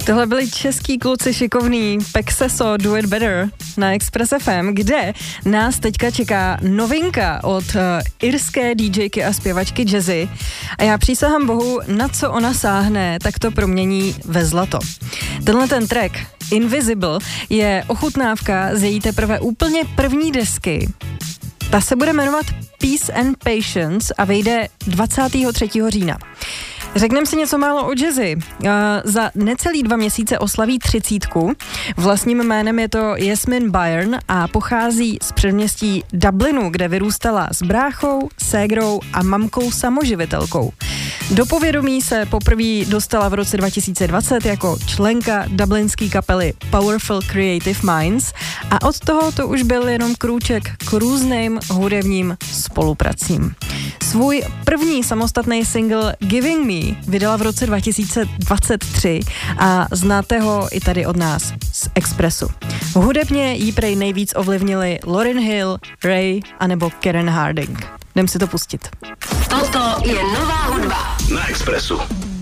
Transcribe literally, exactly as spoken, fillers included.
Tohle byli český kluci šikovný Pexeso Do It Better na Express F M, kde nás teďka čeká novinka od uh, irské DJky a zpěvačky Jazzy. A já přísahám bohu, na co ona sáhne, tak to promění ve zlato. Tenhle ten track Invisible je ochutnávka z její teprve úplně první desky. Ta se bude jmenovat Peace and Patience a vyjde dvacátého třetího října. Řekneme si něco málo o Jazzy. Uh, za necelý dva měsíce oslaví třicítku. Vlastním jménem je to Jasmine Byrne a pochází z předměstí Dublinu, kde vyrůstala s bráchou, ségrou a mamkou samoživitelkou. Do povědomí se poprvé dostala v roce dva tisíce dvacet jako členka dublinské kapely Powerful Creative Minds a od toho to už byl jenom krůček k různým hudebním spolupracím. Svůj první samostatný single Giving Me vydala v roce dva tisíce dvacet tři a znáte ho i tady od nás z Expressu. Hudebně jí prej nejvíc ovlivnili Lauryn Hill, Ray anebo Karen Harding. Jdem si to pustit. Toto je nová hudba na Expressu.